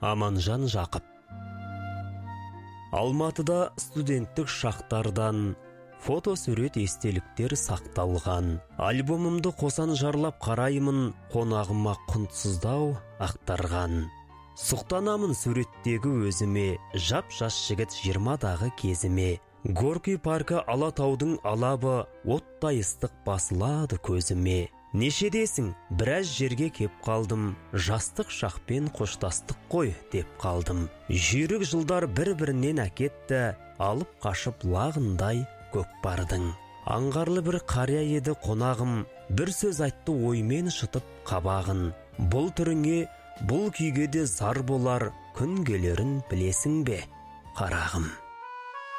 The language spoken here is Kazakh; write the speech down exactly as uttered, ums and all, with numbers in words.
Аманжан Жақып. Алматыда студенттік шақтардан фотосурет естеліктер сақталған. Альбомымды қосан жарлап қараймын, қонағыма құнтсыздау ақтарған. Сұқтанамын суреттегі өзіме, жап-жас жігіт жиырмадағы кезіме. Горький паркі Алатаудың алабы, оттай ыстық басылады көзіме. Нешедесің, біраз жерге кеп қалдым, жастық шақпен қоштастық қой деп қалдым. Жүйрік жылдар бір-бірінен әкетті, алып қашып лағындай көк бардың. Аңғарлы бір қария еді қонағым, бір сөз айтты оймен шытып қабағын. Бұл түріңе, бұл күйге де зар болар, күн келерін білесің бе, қарағым.